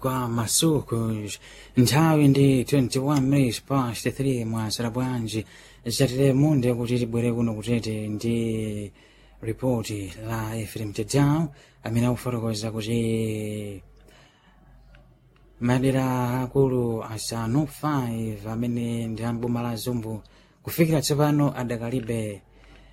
kwa masuku nthawi ndi 21 minutes past 3 mwasala bwanji zatile munde kuti tibwere kuno kutete ndi ripoti la Ephraim Tedown amene akufotokoza kuti madera akulu asanu 5 amene ndi amboma la Zumbu kufikira tsopano adakalibe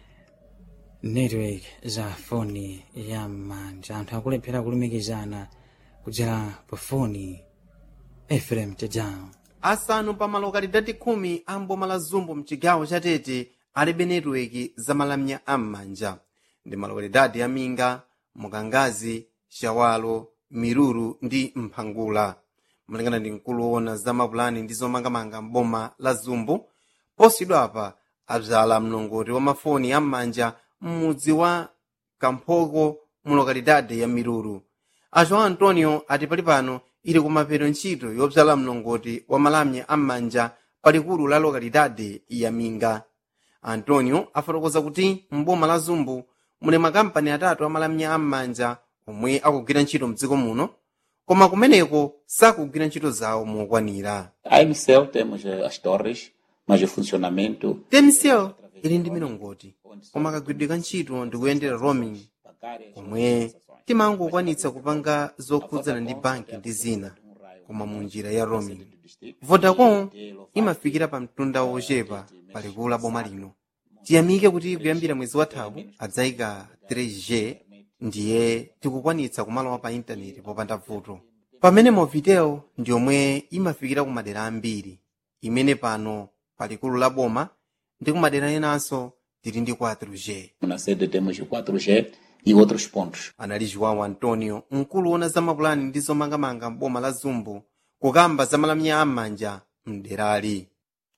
network za foni ya manja, anthu akulephera kulumikizana kudzera pa foni. Ephraim Tedown. Asanu pa malokalidadi 10 a mboma la Zumbu mchigawo cha Tete alibe netiweki za malamya am'manja ndi malokalidadi a Minga, Mukangazi, Shawalo, Miruru ndi Mphangula. Malingana ndi mkulu woona za mapulani ndi zomangamanga mboma la Zumbu, posidwa apa adzala mlongoti wa mafoni am'manja m'mudzi wa Kamphoko mu lokalidadi ya Miruru. João Antonio ati pali pano ili kumapeto ntchito yobzala mlongoti wa malamya am'manja palikulu la lokalidadi ya Minga. Antonio afotokoza kuti mboma la Zumbu muli makampani atatu a malamya am'manja omwe akugwira ntchito mdziko muno, koma kumeneko sakugwira ntchito zawo mokwanira. A MCL temos as torres, mas o funcionamento... TMCL ili ndi milongoti, koma kagwiridwe ka ntchito ndikuyendera roaming, komwe timangokwanitsa kupanga zokhudzana ndi banki ndi zina, koma mu njira ya roaming. Vodacom imafikira pa mtunda wochepa palikulu la boma lino. Tiyamike kuti kuyambira mwezi wathawu adzayika 3G ndiye tikukwanitsa kumalowa pa intaneti popanda vuto. Pamene Movitel ndi omwe imafikira ku madera ambiri, imene pano palikulu la boma ndi ku madera enanso tili ndi 4G. Na sede temos o 4G e outros pontos. Anali João Antonio, mkulu woona za mapulani ndi zomangamanga mboma la Zumbu, kukamba za malamya am'manja mderali.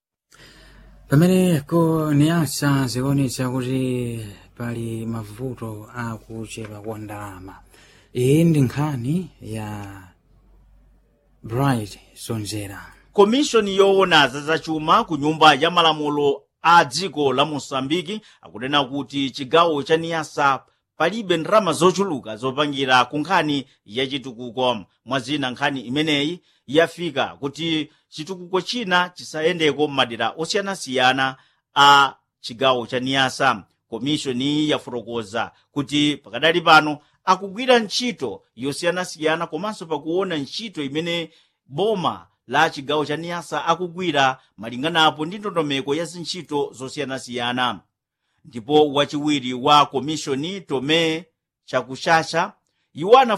Pamene ko Niasa zikuonetsa kuti pali mavuto akuchepa kwa ndalama. Iyi ndi nkhani ya Bright Sonjera. Komishoni yoona zachuma ku nyumba ya malamulo a dziko la Mosambiki akunena kuti chigawo cha Niasa palibe ndalama zochuluka zopangira ku nkhani ya chitukuko. Mwazina nkhani imeneyi yafika kuti chitukuko china chisayendeko m'madera osiyanasiyana a chigawo cha Niasa. Komishoni yafotokoza kuti pakadali pano akugwira ntchito yosiyanasiyana komanso pakuona ntchito imene boma la chigawo cha Niasa akugwira malinganapo ndi ndondomeko ya zintchito zosiyanasiyana. Ndipo wachiwiri wa komishoni Tome Chakushasha iwo